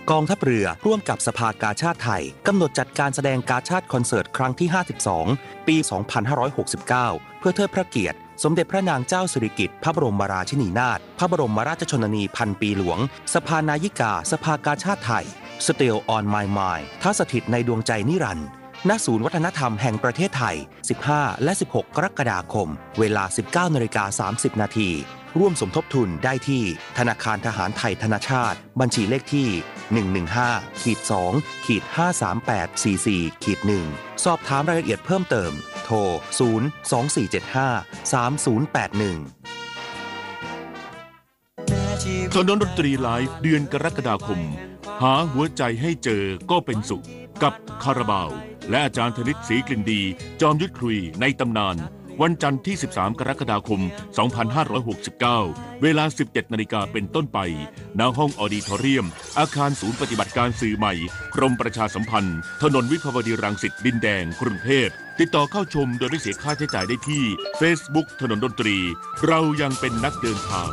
กองทัพเรือร่วมกับสภากาชาดไทยกำหนดจัดการแสดงกาชาดคอนเสิร์ตครั้งที่ 52 ปี 2569 เพื่อเทิดพระเกียรติสมเด็จพระนางเจ้าสิริกิติ์พระบรมราชินีนาถพระบรมราชชนนีพันปีหลวงสภานายิกาสภากาชาดไทย Still on My Mind ท้าสถิตในดวงใจนิรันดร์ณศูนย์วัฒนธรรมแห่งประเทศไทย 15 และ 16 กรกฎาคม เวลา 19:30 น.ร่วมสมทบทุนได้ที่ธนาคารทหารไทยธนชาติบัญชีเลขที่ 115-2-53844-1 สอบถามรายละเอียดเพิ่มเติมโทร 024753081 ถนนดนตรีไลฟ์เดือนกรกฎาคมหาหัวใจให้เจอก็เป็นสุขกับคาราบาวและอาจารย์ธนิตศรีกลิ่นดีจอมยุทธคุยในตำนานวันจันทร์ที่ 13 กรกฎาคม 2569 เวลา 17 นาฬิกาเป็นต้นไปณห้องออดิทอเรียมอาคารศูนย์ปฏิบัติการสื่อใหม่กรมประชาสัมพันธ์ถนนวิภาวดีรังสิตดินแดงกรุงเทพติดต่อเข้าชมโดยไม่เสียค่าใช้จ่ายได้ที่ Facebook ถนนดนตรีเรายังเป็นนักเดินทาง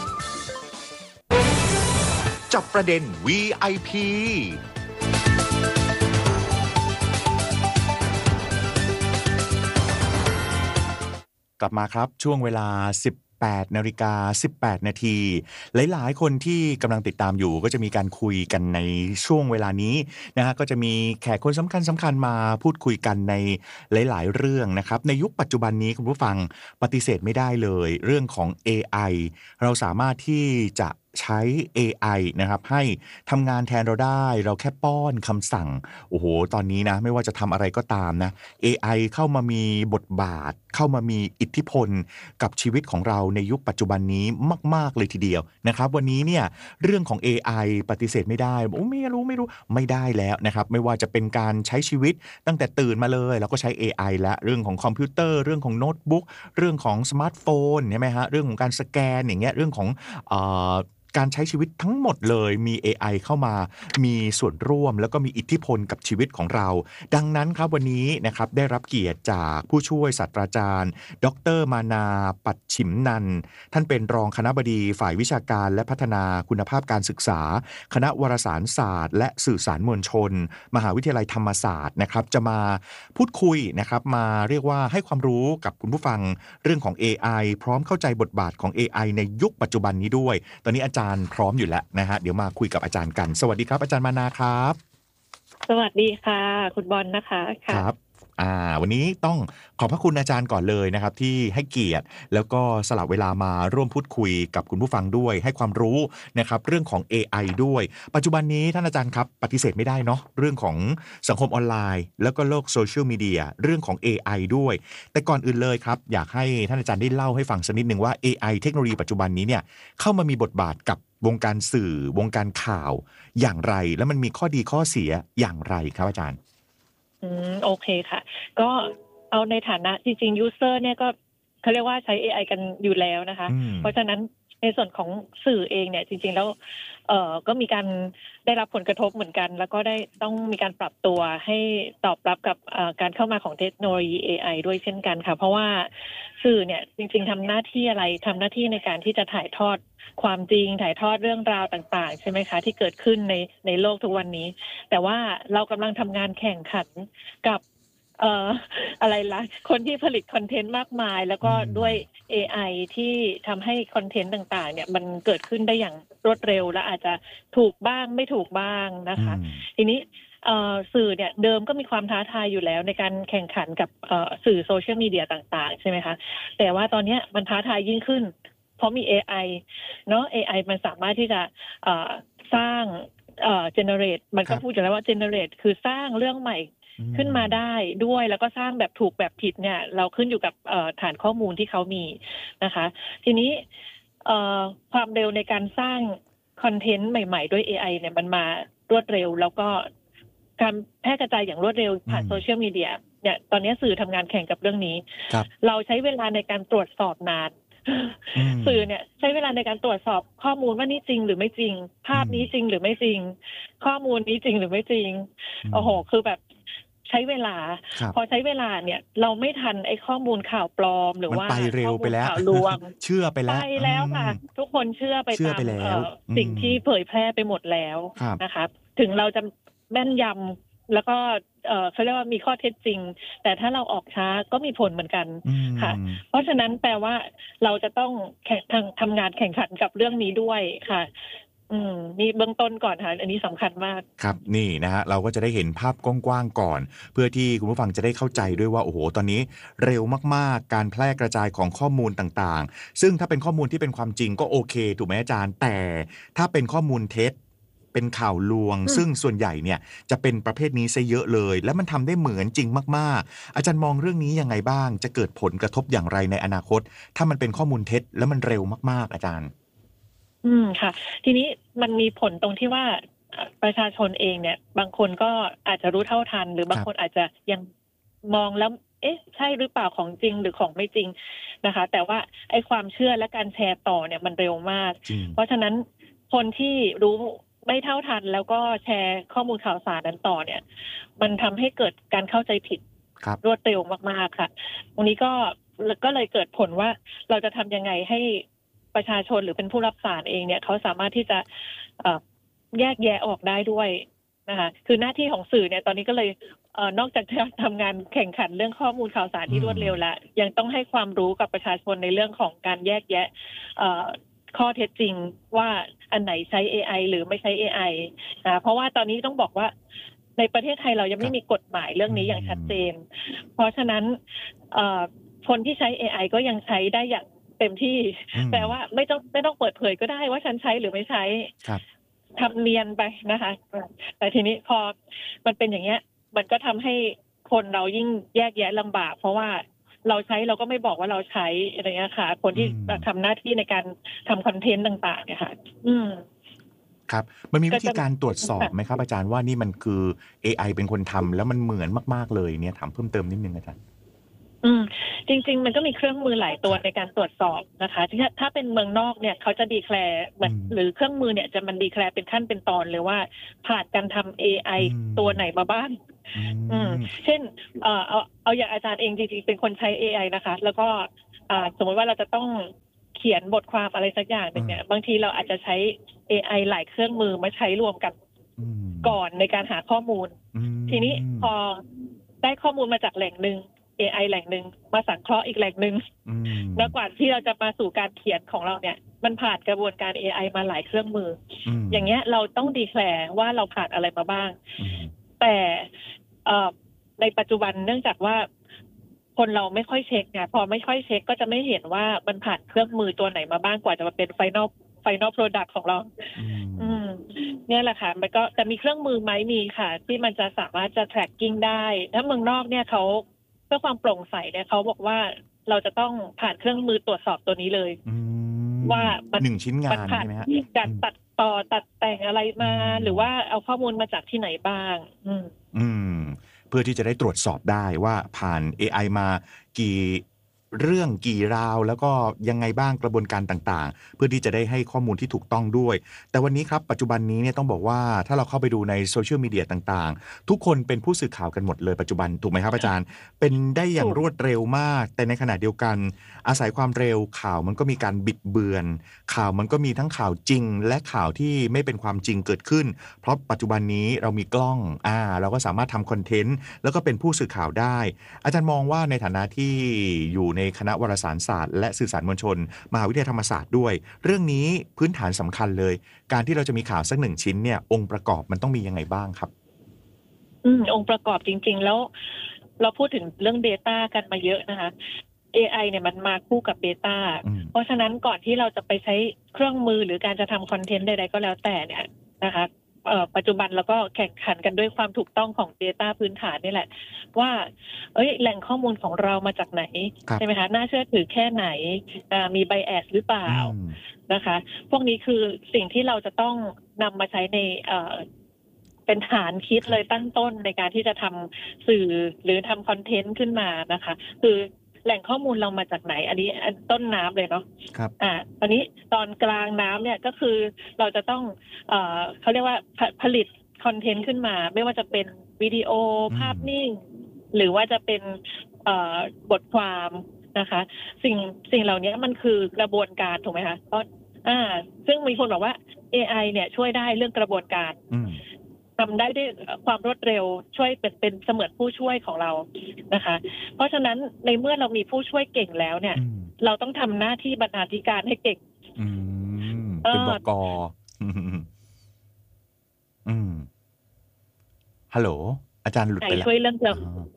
จับประเด็น VIP กลับมาครับช่วงเวลา 18:18 น.หลายๆคนที่กำลังติดตามอยู่ก็จะมีการคุยกันในช่วงเวลานี้นะฮะก็จะมีแขกคนสำคัญมาพูดคุยกันในหลายๆเรื่องนะครับในยุคปัจจุบันนี้คุณผู้ฟังปฏิเสธไม่ได้เลยเรื่องของ AI เราสามารถที่จะใช้ AI นะครับให้ทำงานแทนเราได้เราแค่ป้อนคำสั่งโอ้โหตอนนี้นะไม่ว่าจะทำอะไรก็ตามนะ AI เข้ามามีบทบาทเข้ามามีอิทธิพลกับชีวิตของเราในยุคปัจจุบันนี้มากๆเลยทีเดียวนะครับวันนี้เนี่ยเรื่องของ AI ปฏิเสธไม่ได้โอ้ไม่รู้ไม่ได้แล้วนะครับไม่ว่าจะเป็นการใช้ชีวิตตั้งแต่ตื่นมาเลยเราก็ใช้ AI แล้วเรื่องของคอมพิวเตอร์เรื่องของโน้ตบุ๊กเรื่องของสมาร์ทโฟนใช่ไหมฮะเรื่องของการสแกนอย่างเงี้ยเรื่องของการใช้ชีวิตทั้งหมดเลยมี AI เข้ามามีส่วนร่วมแล้วก็มีอิทธิพลกับชีวิตของเราดังนั้นครับวันนี้นะครับได้รับเกียรติจากผู้ช่วยศาสตราจารย์ดร.มานาปัจฉิมนันท์ท่านเป็นรองคณบดีฝ่ายวิชาการและพัฒนาคุณภาพการศึกษาคณะวารสารศาสตร์และสื่อสารมวลชนมหาวิทยาลัยธรรมศาสตร์นะครับจะมาพูดคุยนะครับมาเรียกว่าให้ความรู้กับคุณผู้ฟังเรื่องของ AI พร้อมเข้าใจบทบาทของ AI ในยุคปัจจุบันนี้ด้วยตอนนี้อาจารย์พร้อมอยู่แล้วนะฮะเดี๋ยวมาคุยกับอาจารย์กันสวัสดีครับอาจารย์มานาครับสวัสดีค่ะคุณบอลนะคะครับวันนี้ต้องขอบพระคุณอาจารย์ก่อนเลยนะครับที่ให้เกียรติแล้วก็สละเวลามาร่วมพูดคุยกับคุณผู้ฟังด้วยให้ความรู้นะครับเรื่องของ AI ด้วยปัจจุบันนี้ท่านอาจารย์ครับปฏิเสธไม่ได้เนาะเรื่องของสังคมออนไลน์แล้วก็โลกโซเชียลมีเดียเรื่องของ AI ด้วยแต่ก่อนอื่นเลยครับอยากให้ท่านอาจารย์ได้เล่าให้ฟังสักนิดนึงว่า AI เทคโนโลยีปัจจุบันนี้เนี่ยเข้ามามีบทบาทกับวงการสื่อวงการข่าวอย่างไรแล้วมันมีข้อดีข้อเสียอย่างไรครับอาจารย์โอเคค่ะก็เอาในฐานะจริงๆยูเซอร์เนี่ยก็เขาเรียกว่าใช้ AI กันอยู่แล้วนะคะเพราะฉะนั้นในส่วนของสื่อเองเนี่ยจริงๆแล้วก็มีการได้รับผลกระทบเหมือนกันแล้วก็ได้ต้องมีการปรับตัวให้ตอบรับกับการเข้ามาของเทคโนโลยี AI ด้วยเช่นกันค่ะเพราะว่าสื่อเนี่ยจริงๆทำหน้าที่อะไรทำหน้าที่ในการที่จะถ่ายทอดความจริงถ่ายทอดเรื่องราวต่างๆใช่ไหมคะที่เกิดขึ้นในโลกทุกวันนี้แต่ว่าเรากำลังทำงานแข่งขันกับอะไรล่ะคนที่ผลิตคอนเทนต์มากมายแล้วก็ด้วย AI ที่ทำให้คอนเทนต์ต่างๆเนี่ยมันเกิดขึ้นได้อย่างรวดเร็วและอาจจะถูกบ้างไม่ถูกบ้างนะคะทีนี้สื่อเนี่ยเดิมก็มีความท้าทายอยู่แล้วในการแข่งขันกับสื่อโซเชียลมีเดียต่างๆใช่ไหมคะแต่ว่าตอนนี้มันท้าทายยิ่งขึ้นเพราะมี AI เนาะ AI มันสามารถที่จะสร้างgenerate มันก็พูดอยู่แล้วว่า generate คือสร้างเรื่องใหม่ขึ้นมาได้ด้วยแล้วก็สร้างแบบถูกแบบผิดเนี่ยเราขึ้นอยู่กับฐานข้อมูลที่เขามีนะคะทีนี้ความเร็วในการสร้างคอนเทนต์ใหม่ๆด้วย AI เนี่ยมันมารวดเร็วแล้วก็การแพร่กระจายอย่างรวดเร็วผ่านโซเชียลมีเดียเนี่ยตอนนี้สื่อทำงานแข่งกับเรื่องนี้เราใช้เวลาในการตรวจสอบนานสื่อเนี่ยใช้เวลาในการตรวจสอบข้อมูลว่านี่จริงหรือไม่จริงภาพนี้จริงหรือไม่จริงข้อมูลนี้จริงหรือไม่จริงโอ้โหคือแบบใช้เวลาพอใช้เวลาเนี่ยเราไม่ทันไอ้ข้อมูลข่าวปลอมหรือว่าไปเร็วไปแล้วข่าวลวงเชื่อไปแล้วไปแล้วค่ะทุกคนเชื่อไปตามสิ่งที่เผยแพร่ไปหมดแล้วนะคะถึงเราจะแม่นยำแล้วก็เขาเรียกว่ามีข้อเท็จจริงแต่ถ้าเราออกช้าก็มีผลเหมือนกันค่ะเพราะฉะนั้นแปลว่าเราจะต้องทำงานแข่งขันกับเรื่องนี้ด้วยค่ะนี่เบื้องต้นก่อนค่ะอันนี้สำคัญมากครับนี่นะฮะเราก็จะได้เห็นภาพกว้างๆก่อนเพื่อที่คุณผู้ฟังจะได้เข้าใจด้วยว่าโอ้โหตอนนี้เร็วมากๆการแพร่กระจายของข้อมูลต่างๆซึ่งถ้าเป็นข้อมูลที่เป็นความจริงก็โอเคถูกไหมอาจารย์แต่ถ้าเป็นข้อมูลเท็จเป็นข่าวลวงซึ่งส่วนใหญ่เนี่ยจะเป็นประเภทนี้ซะเยอะเลยและมันทำได้เหมือนจริงมากๆอาจารย์มองเรื่องนี้ยังไงบ้างจะเกิดผลกระทบอย่างไรในอนาคตถ้ามันเป็นข้อมูลเท็จแล้วมันเร็วมากๆอาจารย์ค่ะทีนี้มันมีผลตรงที่ว่าประชาชนเองเนี่ยบางคนก็อาจจะรู้เท่าทันหรือบางคนอาจจะยังมองแล้วใช่หรือเปล่าของจริงหรือของไม่จริงนะคะแต่ว่าไอ้ความเชื่อและการแชร์ต่อเนี่ยมันเร็วมากเพราะฉะนั้นคนที่รู้ไม่เท่าทันแล้วก็แชร์ข้อมูลข่าวสารนั้นต่อเนี่ยมันทำให้เกิดการเข้าใจผิดรวดเร็วมากๆค่ะตรงนี้ก็เลยเกิดผลว่าเราจะทำยังไงให้ประชาชนหรือเป็นผู้รับสารเองเนี่ยเขาสามารถที่จะแยกแยะออกได้ด้วยนะคะคือหน้าที่ของสื่อเนี่ยตอนนี้ก็เลยนอกจากจะทำงานแข่งขันเรื่องข้อมูลข่าวสารที่รวดเร็วแล้วยังต้องให้ความรู้กับประชาชนในเรื่องของการแยกแยะข้อเท็จจริงว่าอันไหนใช้ AI หรือไม่ใช้ AI เพราะว่าตอนนี้ต้องบอกว่าในประเทศไทยเรายังไม่มีกฎหมายเรื่องนี้อย่างชัดเจนเพราะฉะนั้นคนที่ใช้ AI ก็ยังใช้ได้อย่างเต็มที่แปลว่าไม่ต้องเปิดเผยก็ได้ว่าฉันใช้หรือไม่ใช้ทำเนียนไปนะคะแต่ทีนี้พอมันเป็นอย่างเงี้ยมันก็ทำให้คนเรายิ่งแยกแยะลำบากเพราะว่าเราใช้เราก็ไม่บอกว่าเราใช้อะไรเงี้ยค่ะคนที่ทำหน้าที่ในการทำคอนเทนต์ต่างๆเนี่ยค่ะครับมันมีวิธีการตรวจสอบไหมครับอาจารย์ว่านี่มันคือ AI เป็นคนทำแล้วมันเหมือนมากๆเลยเนี่ยถามเพิ่มเติมนิดนึงอาจารย์จริงๆมันก็มีเครื่องมือหลายตัวในการตรวจสอบนะคะถ้าเป็นเมืองนอกเนี่ยเขาจะดีแคลร์หรือเครื่องมือเนี่ยจะมันดีแคลร์เป็นขั้นเป็นตอนเลยว่าผ่านการทำ AI ตัวไหนมาบ้างเช่นเอาอย่างอาจารย์เองจริงๆเป็นคนใช้ AI นะคะแล้วก็สมมติว่าเราจะต้องเขียนบทความอะไรสักอย่างนึงเนี่ยบางทีเราอาจจะใช้ AI หลายเครื่องมือมาใช้รวมกันก่อนในการหาข้อมูลทีนี้พอได้ข้อมูลมาจากแหล่งนึงAI แหล่งหนึ่งมาสังเคราะห์อีกแหล่งหนึ่งแล้วกว่าที่เราจะมาสู่การเขียนของเราเนี่ยมันผ่านกระบวนการ AI มาหลายเครื่องมืออย่างเงี้ยเราต้องดีแคลร์ว่าเราผ่านอะไรมาบ้างแต่ในปัจจุบันเนื่องจากว่าคนเราไม่ค่อยเช็คไงพอไม่ค่อยเช็คก็จะไม่เห็นว่ามันผ่านเครื่องมือตัวไหนมาบ้างกว่าจะมาเป็น final product ของเราเนี่ยแหละค่ะมันก็จะมีเครื่องมือไหมมีค่ะที่มันจะสามารถจะ tracking ได้ถ้าเมืองนอกเนี่ยเขาเพื่อความโปร่งใสเนี่ยเขาบอกว่าเราจะต้องผ่านเครื่องมือตรวจสอบตัวนี้เลยว่ามัน 1ชิ้นงานใช่ไหมฮะการตัดต่อตัดแต่งอะไรมาหรือว่าเอาข้อมูลมาจากที่ไหนบ้างเพื่อที่จะได้ตรวจสอบได้ว่าผ่าน AI มากี่เรื่องกี่ราวแล้วก็ยังไงบ้างกระบวนการต่างๆเพื่อที่จะได้ให้ข้อมูลที่ถูกต้องด้วยแต่วันนี้ครับปัจจุบันนี้เนี่ยต้องบอกว่าถ้าเราเข้าไปดูในโซเชียลมีเดียต่างๆทุกคนเป็นผู้สื่อข่าวกันหมดเลยปัจจุบันถูกไหมครับอาจารย์เป็นได้อย่างรวดเร็วมากแต่ในขณะเดียวกันอาศัยความเร็วข่าวมันก็มีการบิดเบือนข่าวมันก็มีทั้งข่าวจริงและข่าวที่ไม่เป็นความจริงเกิดขึ้นเพราะปัจจุบันนี้เรามีกล้องเราก็สามารถทำคอนเทนต์แล้วก็เป็นผู้สื่อข่าวได้อาจารย์มองว่าในฐานะที่อยู่ในคณะวารสารศาสตร์และสื่อสารมวลชนมหาวิทยาลัยธรรมศาสตร์ด้วยเรื่องนี้พื้นฐานสำคัญเลยการที่เราจะมีข่าวสัก1ชิ้นเนี่ยองค์ประกอบมันต้องมียังไงบ้างครับองค์ประกอบจริงๆแล้วเราพูดถึงเรื่อง data กันมาเยอะนะคะ AI เนี่ยมันมาคู่กับ data เพราะฉะนั้นก่อนที่เราจะไปใช้เครื่องมือหรือการจะทำคอนเทนต์ใดๆก็แล้วแต่เนี่ยนะคะปัจจุบันเราก็แข่งขันกันด้วยความถูกต้องของ data พื้นฐานนี่แหละว่าแหล่งข้อมูลของเรามาจากไหนใช่ไหมคะน่าเชื่อถือแค่ไหนมี bias หรือเปล่านะคะพวกนี้คือสิ่งที่เราจะต้องนำมาใช้ในเป็นฐานคิดเลยตั้งต้นในการที่จะทำสื่อหรือทำคอนเทนต์ขึ้นมานะคะคือแหล่งข้อมูลเรามาจากไหนอันนี้ต้นน้ำเลยเนาะครับตอนนี้ตอนกลางน้ำเนี่ยก็คือเราจะต้องเขาเรียกว่าผลิตคอนเทนต์ขึ้นมาไม่ว่าจะเป็นวิดีโอภาพนิ่งหรือว่าจะเป็นบทความนะคะสิ่งเหล่านี้มันคือกระบวนการถูกไหมคะซึ่งมีคนบอกว่า AI เนี่ยช่วยได้เรื่องกระบวนการทำได้ด้วยความรวดเร็วช่วยเป็นเสมือนผู้ช่วยของเรานะคะเพราะฉะนั้นในเมื่อเรามีผู้ช่วยเก่งแล้วเนี่ยเราต้องทำหน้าที่บรรณาธิการให้เก่งเป็นบก.ฮัลโหลอาจารย์หลุดไปแล้วช่วยเรื่อง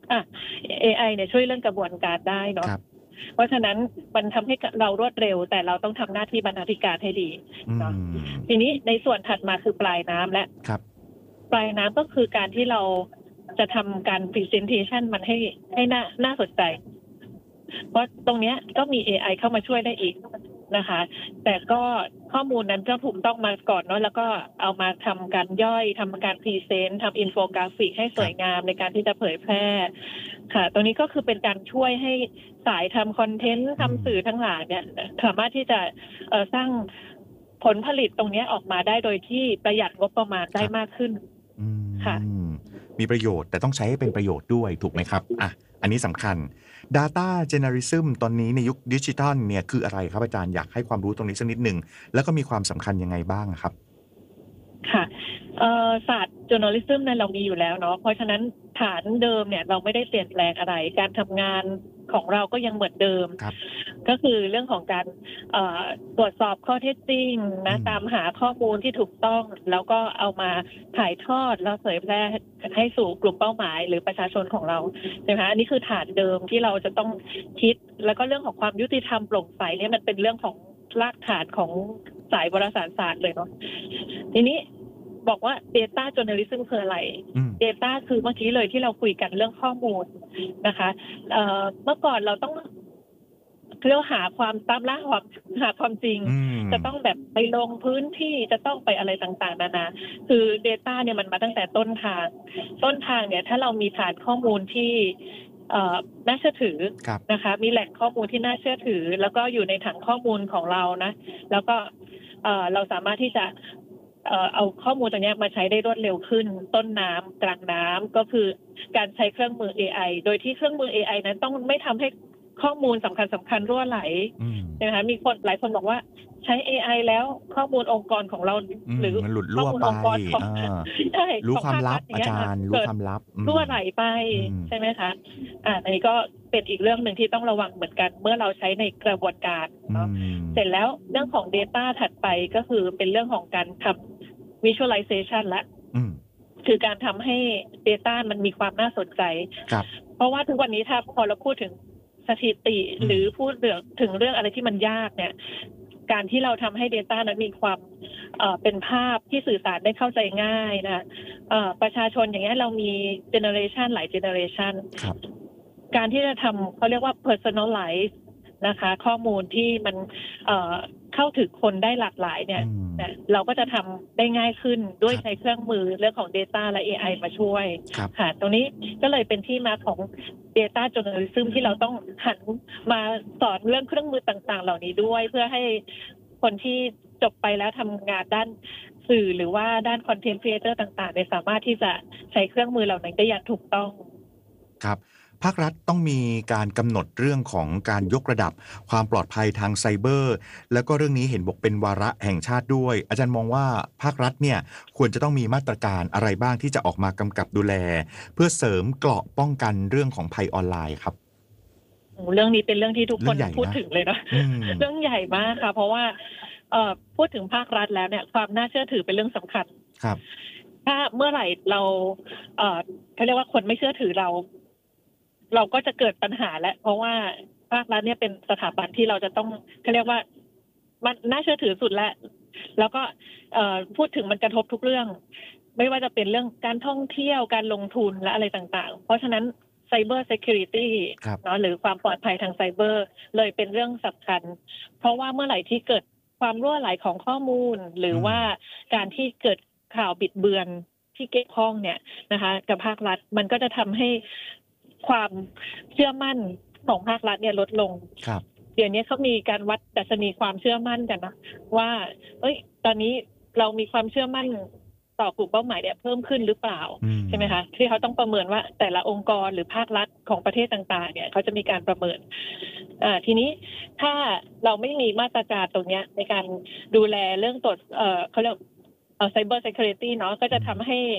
AI เนี่ยช่วยเรื่องกระบวนการได้เนาะเพราะฉะนั้นมันทำให้เรารวดเร็วแต่เราต้องทำหน้าที่บรรณาธิการให้ดีเนาะทีนี้ในส่วนถัดมาคือปลายน้ำและปลายน้ำก็คือการที่เราจะทำการ presentation มันให้น่าสนใจเพราะตรงเนี้ยก็มี AI เข้ามาช่วยได้อีกนะคะแต่ก็ข้อมูลนั้นก็ถูกต้องมาก่อนเนาะแล้วก็เอามาทำการย่อยทำการพรีเซนต์ทำอินโฟกราฟิกให้สวยงามในการที่จะเผยแพร่ค่ะตรงนี้ก็คือเป็นการช่วยให้สายทำคอนเทนต์ทำสื่อทั้งหลายเนี่ยสามารถที่จะสร้างผลผลิตตรงนี้ออกมาได้โดยที่ประหยัดงบประมาณได้มากขึ้นค่ะมีประโยชน์แต่ต้องใช้ให้เป็นประโยชน์ด้วยถูกไหมครับอันนี้สำคัญ Data Journalism ตอนนี้ในยุคดิจิทัลเนี่ยคืออะไรครับอาจารย์อยากให้ความรู้ตรงนี้สักนิดหนึ่งแล้วก็มีความสำคัญยังไงบ้างครับค่ะศาสตร์ journalism นั้นเรามีอยู่แล้วเนาะเพราะฉะนั้นฐานเดิมเนี่ยเราไม่ได้เปลี่ยนแปลงอะไรการทำงานของเราก็ยังเหมือนเดิมก็คือเรื่องของการตรวจสอบข้อเท็จจริงนะตามหาข้อมูลที่ถูกต้องแล้วก็เอามาถ่ายทอดแล้วเผยแพร่ให้สู่กลุ่มเป้าหมายหรือประชาชนของเราใช่ไหมอันนี้คือฐานเดิมที่เราจะต้องคิดแล้วก็เรื่องของความยุติธรรมโปร่งใสเนี่ยมันเป็นเรื่องของรากฐานของสายวารสารศาสตร์เลยเนาะทีนี้บอกว่า data journalism คืออะไร data คือเมื่อกี้เลยที่เราคุยกันเรื่องข้อมูลนะคะเมื่อก่อนเราต้องเรียกหาความตามล่าหาความจริงจะต้องแบบไปลงพื้นที่จะต้องไปอะไรต่างๆนานาคือ data เนี่ยมันมาตั้งแต่ต้นทางเนี่ยถ้าเรามีฐานข้อมูลที่น่าเชื่อถือนะคะมีแหล่งข้อมูลที่น่าเชื่อถือแล้วก็อยู่ในถังข้อมูลของเรานะแล้วก็เราสามารถที่จะเอาข้อมูลตรงนี้มาใช้ได้รวดเร็วขึ้นต้นน้ำกลางน้ำก็คือการใช้เครื่องมือ AI โดยที่เครื่องมือ AI นั้นต้องไม่ทำให้ข้อมูลสำคัญรั่วไหลนะคะมีหลายคนบอกว่าใช้ AI แล้วข้อมูลองค์กรของเราหรือมันหลุดรั่วไปใช่รู้ความลับอาจารย์รู้ความลับรั่วไหลไปใช่ไหมคะอันนี้ก็เป็นอีกเรื่องหนึ่งที่ต้องระวังเหมือนกันเมื่อเราใช้ในกระบวนการเนาะเสร็จแล้วเรื่องของ Data ถัดไปก็คือเป็นเรื่องของการทำ Visualization ละคือการทำให้ Data มันมีความน่าสนใจเพราะว่าทุกวันนี้ถ้าพอเราพูดถึงสถิติหรือพูดถึงเรื่องอะไรที่มันยากเนี่ยการที่เราทำให้ Data นั้นมีความเป็นภาพที่สื่อสารได้เข้าใจง่ายนะประชาชนอย่างเงี้ยเรามี generation หลาย generation การที่จะทำเขาเรียกว่า personalize นะคะข้อมูลที่มันเข้าถึงคนได้หลากหลายเนี่ยเราก็จะทำได้ง่ายขึ้นด้วยใช้เครื่องมือเรื่องของ Data และ AI มาช่วยค่ะตรงนี้ก็เลยเป็นที่มาของ Data Journalism ที่เราต้องหันมาสอนเรื่องเครื่องมือต่างๆเหล่านี้ด้วยเพื่อให้คนที่จบไปแล้วทำงานด้านสื่อหรือว่าด้าน Content Creator ต่างๆเนี่ยสามารถที่จะใช้เครื่องมือเหล่านั้นได้อย่างถูกต้องครับภาครัฐต้องมีการกำหนดเรื่องของการยกระดับความปลอดภัยทางไซเบอร์แล้วก็เรื่องนี้เห็นบอกเป็นวาระแห่งชาติด้วยอาจารย์มองว่าภาครัฐเนี่ยควรจะต้องมีมาตรการอะไรบ้างที่จะออกมากำกับดูแลเพื่อเสริมเกราะป้องกันเรื่องของภัยออนไลน์ครับเรื่องนี้เป็นเรื่องที่ทุกคนพูดถึงเลยนะเรื่องใหญ่มากค่ะเพราะว่าพูดถึงภาครัฐแล้วเนี่ยความน่าเชื่อถือเป็นเรื่องสำคัญครับถ้าเมื่อไหร่เราเขาเรียกว่าคนไม่เชื่อถือเราก็จะเกิดปัญหาแล้วเพราะว่าภาครัฐเนี่ยเป็นสถาบันที่เราจะต้องเขาเรียกว่ามันน่าเชื่อถือสุดแล้วก็พูดถึงมันกระทบทุกเรื่องไม่ว่าจะเป็นเรื่องการท่องเที่ยวการลงทุนและอะไรต่างๆเพราะฉะนั้น Cyber Security เนาะหรือความปลอดภัยทางไซเบอร์เลยเป็นเรื่องสำคัญเพราะว่าเมื่อไหร่ที่เกิดความรั่วไหลของข้อมูลหรือว่าการที่เกิดข่าวบิดเบือนที่เกี่ยวข้องเนี่ยนะคะกับภาครัฐมันก็จะทำให้ความเชื่อมั่นของภาครัฐเนี่ยลดลงเดี๋ยวนี้เขามีการวัดดัชนีความเชื่อมั่นกันนะว่าตอนนี้เรามีความเชื่อมั่นต่อกลุ่มเป้าหมายเนี่ยเพิ่มขึ้นหรือเปล่าใช่ไหมคะที่เขาต้องประเมินว่าแต่ละองค์กรหรือภาครัฐของประเทศต่างๆเนี่ยเขาจะมีการประเมินทีนี้ถ้าเราไม่มีมาตรการตรงนี้ในการดูแลเรื่องตรวจเขาเรียกCyber Security เนาะก็จะทำให้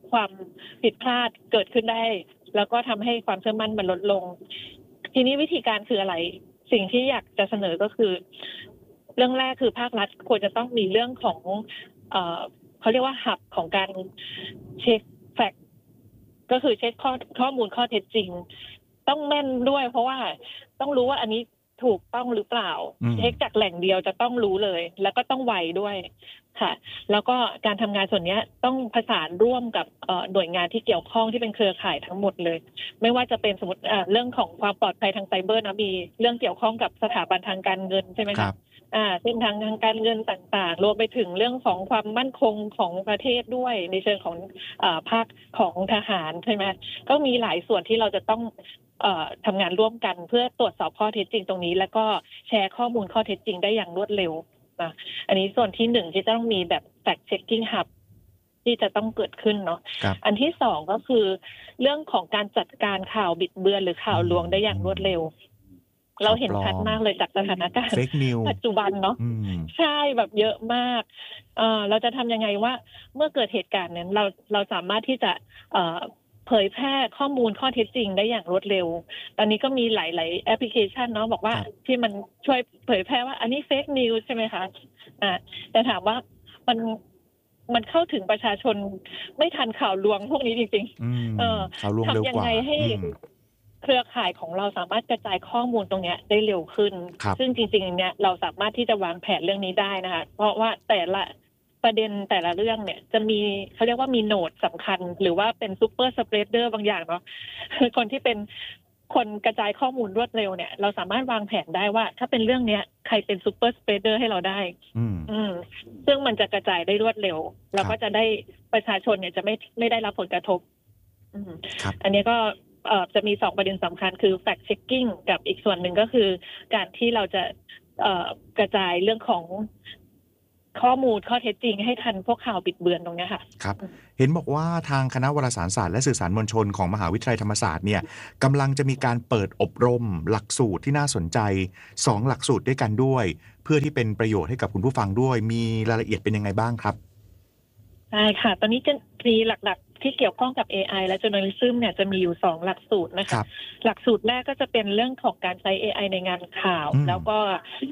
ความผิดพลาดเกิดขึ้นได้ แล้วก็ทำให้ความเชื่อมั่นมันลดลงทีนี้วิธีการคืออะไรสิ่งที่อยากจะเสนอก็คือเรื่องแรกคือภาครัฐควรจะต้องมีเรื่องของเขาเรียกว่าหับของการเช็คแฟกต์ก็คือเช็คข้อมูลข้อเท็จจริงต้องแม่นด้วยเพราะว่าต้องรู้ว่าอันนี้ถูกต้องหรือเปล่าเช็คจากแหล่งเดียวจะต้องรู้เลยแล้วก็ต้องไวด้วยค่ะแล้วก็การทำงานส่วนนี้ต้องประสานร่วมกับหน่วยงานที่เกี่ยวข้องที่เป็นเครือข่ายทั้งหมดเลยไม่ว่าจะเป็นสมมติเรื่องของความปลอดภัยทางไซเบอร์นะมีเรื่องเกี่ยวข้องกับสถาบันทางการเงินใช่ไหมครับเส้นทางการเงินต่างๆรวมไปถึงเรื่องของความมั่นคงของประเทศด้วยในเชิงของภาคของทหารใช่ไหมก็มีหลายส่วนที่เราจะต้องทำงานร่วมกันเพื่อตรวจสอบข้อเท็จจริงตรงนี้แล้วก็แชร์ข้อมูลข้อเท็จจริงได้อย่างรวดเร็วนะอันนี้ส่วนที่หนึ่งที่จะต้องมีแบบ fact checking hub ที่จะต้องเกิดขึ้นเนาะอันที่สองก็คือเรื่องของการจัดการข่าวบิดเบือนหรือข่าวลวงได้อย่างรวดเร็วเราเห็นชัดมากเลยจากสถานการณ์ปัจจุบันเนาะใช่แบบเยอะมากเราจะทำยังไงว่าเมื่อเกิดเหตุการณ์นั้นเราสามารถที่จะเผยแพร่ข้อมูลข้อเท็จจริงได้อย่างรวดเร็วตอนนี้ก็มีหลายๆแอปพลิเคชันเนาะบอกว่าที่มันช่วยเผยแพร่ว่าอันนี้เฟกนิวส์ใช่ไหมคะแต่ถามว่ามันเข้าถึงประชาชนไม่ทันข่าวลวงพวกนี้จริงๆทำยังไงให้เครือข่ายของเราสามารถกระจายข้อมูลตรงนี้ได้เร็วขึ้นซึ่งจริงๆเนี่ยเราสามารถที่จะวางแผนเรื่องนี้ได้นะคะเพราะว่าแต่ละประเด็นแต่ละเรื่องเนี่ยจะมีเขาเรียกว่ามีโนดสำคัญหรือว่าเป็นซูเปอร์สเปรดเดอร์บางอย่างเนาะคนที่เป็นคนกระจายข้อมูลรวดเร็วเนี่ยเราสามารถวางแผนได้ว่าถ้าเป็นเรื่องเนี้ยใครเป็นซูเปอร์สเปรดเดอร์ให้เราได้ซึ่งมันจะกระจายได้รวดเร็วเราก็จะได้ประชาชนเนี่ยจะไม่ได้รับผลกระทบอันนี้ก็จะมี2ประเด็นสำคัญคือ fact checking กับอีกส่วนหนึ่งก็คือการที่เราจะกระจายเรื่องของข้อมูลข้อเท็จจริงให้ทันพวกข่าวบิดเบือนตรงนี้ค่ะครับเห็นบอกว่าทางคณะวารสารศาสตร์และสื่อสารมวลชนของมหาวิทยาลัยธรรมศาสตร์เนี่ยกำลังจะมีการเปิดอบรมหลักสูตรที่น่าสนใจ2หลักสูตรด้วยกันด้วยเพื่อที่เป็นประโยชน์ให้กับคุณผู้ฟังด้วยมีรายละเอียดเป็นยังไงบ้างครับใช่ค่ะตอนนี้จะมีหลักๆที่เกี่ยวข้องกับ AI และ Journalism เนี่ยจะมีอยู่2หลักสูตรนะคะหลักสูตรแรกก็จะเป็นเรื่องของการใช้ AI ในงานข่าวแล้วก็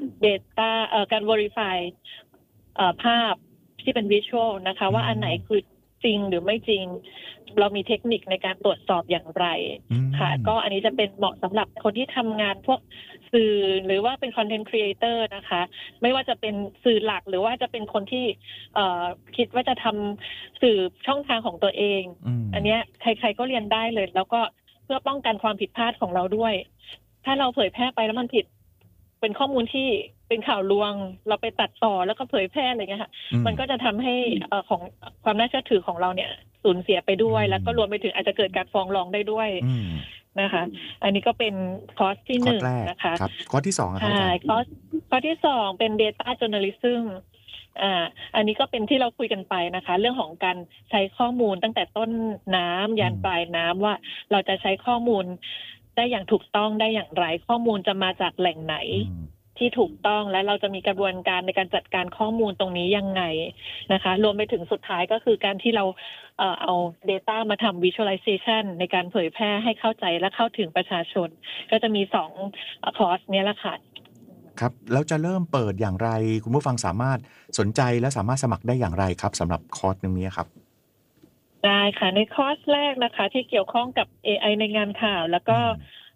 Data การ Verifyภาพที่เป็นวิชวลนะคะว่าอันไหนคือจริงหรือไม่จริงเรามีเทคนิคในการตรวจสอบอย่างไรค่ะก็อันนี้จะเป็นเหมาะสำหรับคนที่ทำงานพวกสื่อหรือว่าเป็นคอนเทนต์ครีเอเตอร์นะคะไม่ว่าจะเป็นสื่อหลักหรือว่าจะเป็นคนที่คิดว่าจะทำสื่อช่องทางของตัวเองอันนี้ใครๆก็เรียนได้เลยแล้วก็เพื่อป้องกันความผิดพลาดของเราด้วยถ้าเราเผยแพร่ไปแล้วมันผิดเป็นข้อมูลที่เป็นข่าวลวงเราไปตัดต่อแล้วก็เผยแพร่อะไรเงี้ยค่ะมันก็จะทำให้ของความน่าเชื่อถือของเราเนี่ยสูญเสียไปด้วยแล้วก็รวมไปถึงอาจจะเกิดการฟ้องร้องได้ด้วยนะคะอันนี้ก็เป็นคอร์สที่1นะคะคอร์สที่2ครับคอร์สที่2เป็น Data Journalism อันนี้ก็เป็นที่เราคุยกันไปนะคะเรื่องของการใช้ข้อมูลตั้งแต่ต้นน้ำยันปลายน้ำว่าเราจะใช้ข้อมูลได้อย่างถูกต้องได้อย่างไรข้อมูลจะมาจากแหล่งไหนที่ถูกต้องและเราจะมีกระบวนการในการจัดการข้อมูลตรงนี้ยังไงนะคะรวมไปถึงสุดท้ายก็คือการที่เราเอา data มาทำ visualization ในการเผยแพร่ให้เข้าใจและเข้าถึงประชาชนก็จะมี2คอร์สนี้แหละค่ะครับแล้วจะเริ่มเปิดอย่างไรคุณผู้ฟังสามารถสนใจและสามารถสมัครได้อย่างไรครับสำหรับคอร์สนี้ครับได้ค่ะในคอร์สแรกนะคะที่เกี่ยวข้องกับ AI ในงานข่าวแล้วก็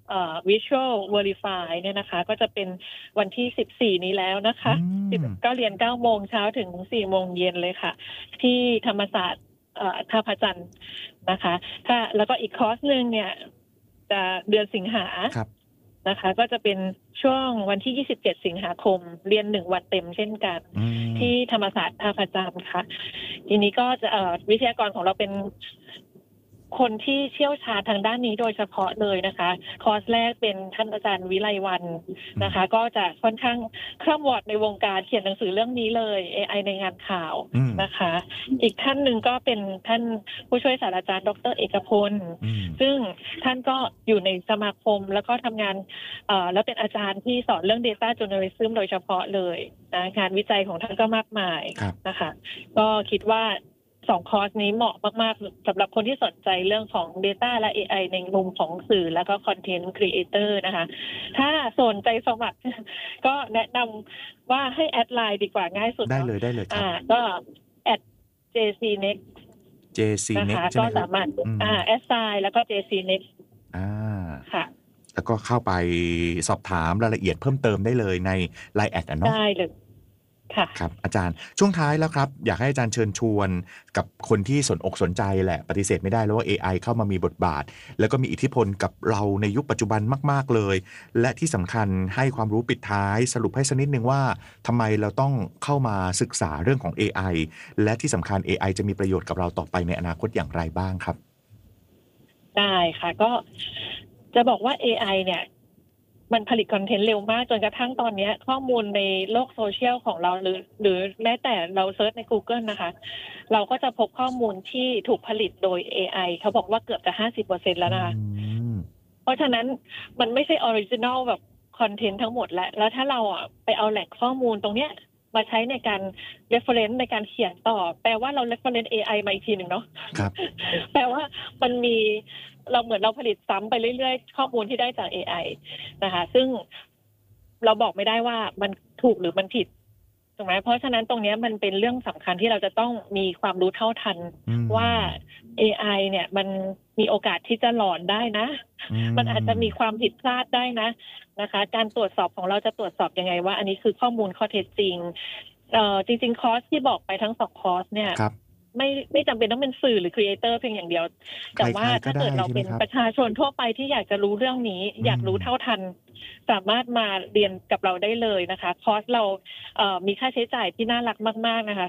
Visual Verify เนี่ยนะคะก็จะเป็นวันที่14นี้แล้วนะคะก็เรียน 9:00 นเช้าถึง 4:00 นเย็นเลยค่ะที่ธรรมศาสตร์ท่าพระจันทร์นะคะแล้วก็อีกคอร์สนึงเนี่ยจะเดือนสิงหานะคะก็จะเป็นช่วงวันที่27สิงหาคมเรียน1วันเต็มเช่นกันที่ธรรมศาสตร์ท่าพระจันทร์ค่ะทีนี้ก็จะวิทยากรของเราเป็นคนที่เชี่ยวชาญทางด้านนี้โดยเฉพาะเลยนะคะคอร์สแรกเป็นท่านอาจารย์วิไลวรรณนะคะก็จะค่อนข้างคร่ำวอดในวงการเขียนหนังสือเรื่องนี้เลย AI ในงานข่าวนะคะอีกท่านหนึ่งก็เป็นท่านผู้ช่วยศาสตราจารย์ดร.เอกพลซึ่งท่านก็อยู่ในสมาคมแล้วก็ทำงานแล้วเป็นอาจารย์ที่สอนเรื่อง Data Journalism โดยเฉพาะเลยนะงานวิจัยของท่านก็มากมายนะคะก็คิดว่า 2คอร์สนี้เหมาะมากๆสำหรับคนที่สนใจเรื่องของ Data และ AI ในมุมของสื่อแล้วก็ Content Creator นะคะถ้าสนใจสมัคร ก็แนะนำว่าให้แอดไลน์ดีกว่าง่ายสุดได้เลยครับก็ @jcnext jcnext ใช่ไหมคะก็สามารถแอดไซน์แล้วก็ jcnext ค่ะแล้วก็เข้าไปสอบถามรายละเอียดเพิ่มเติมได้เลยใน LINE แอดเนาะได้เลยครับอาจารย์ช่วงท้ายแล้วครับอยากให้อาจารย์เชิญชวนกับคนที่สนอกสนใจแหละปฏิเสธไม่ได้แล้วว่า AI เข้ามามีบทบาทแล้วก็มีอิทธิพลกับเราในยุคปัจจุบันมากๆเลยและที่สำคัญให้ความรู้ปิดท้ายสรุปให้สักนิดนึงว่าทำไมเราต้องเข้ามาศึกษาเรื่องของ AI และที่สำคัญ AI จะมีประโยชน์กับเราต่อไปในอนาคตอย่างไรบ้างครับได้ค่ะก็จะบอกว่า AI เนี่ยมันผลิตคอนเทนต์เร็วมากจนกระทั่งตอนนี้ข้อมูลในโลกโซเชียลของเราหรือแม้แต่เราเซิร์ชใน Google นะคะเราก็จะพบข้อมูลที่ถูกผลิตโดย AI เขาบอกว่าเกือบจะ 50% แล้วนะคะเพราะฉะนั้นมันไม่ใช่ออริจินอลแบบคอนเทนต์ทั้งหมดแล้วถ้าเราไปเอาแหล่งข้อมูลตรงเนี้ยมาใช้ในการ reference ในการเขียนต่อแปลว่าเรา reference AI มาอีกทีหนึ่งเนาะครับแปลว่ามันมีเราเหมือนเราผลิตซ้ำไปเรื่อยๆข้อมูลที่ได้จาก AI นะคะซึ่งเราบอกไม่ได้ว่ามันถูกหรือมันผิดถูกไหมเพราะฉะนั้นตรงนี้มันเป็นเรื่องสำคัญที่เราจะต้องมีความรู้เท่าทันว่า AI เนี่ยมันมีโอกาสที่จะหลอนได้นะมันอาจจะมีความผิดพลาดได้นะคะการตรวจสอบของเราจะตรวจสอบยังไงว่าอันนี้คือข้อมูลข้อเท็จจริงจริงๆคอร์สที่บอกไปทั้ง2คอร์สเนี่ยไม่จำเป็นต้องเป็นสื่อหรือครีเอเตอร์เพียงอย่างเดียวแต่ว่าถ้าเกิดเราเป็นประชาชนทั่วไปที่อยากจะรู้เรื่องนี้อยากรู้เท่าทันสามารถมาเรียนกับเราได้เลยนะคะคอร์สเรามีค่าใช้จ่ายที่น่ารักมากๆนะคะ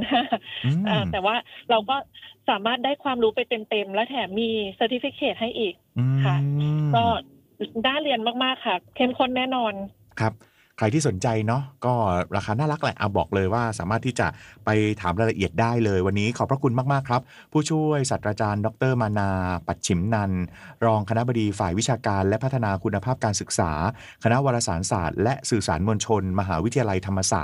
2,500 แต่ว่าเราก็สามารถได้ความรู้ไปเต็มๆและแถมมีเซอร์ติฟิเคทให้อีกค่ะก็น่าเรียนมากๆค่ะเข้มข้นแน่นอนครับใครที่สนใจเนาะก็ราคาน่ารักแหละเอาบอกเลยว่าสามารถที่จะไปถามรายละเอียดได้เลยวันนี้ขอบพระคุณมากๆครับผู้ช่วยศาสตราจารย์ดร.มานาปัจฉิมนันท์รองคณบดีฝ่ายวิชาการและพัฒนาคุณภาพการศึกษาคณะวารสารศาสตร์และสื่อสารมวลชนมหาวิทยาลัยธรรมศาสตร์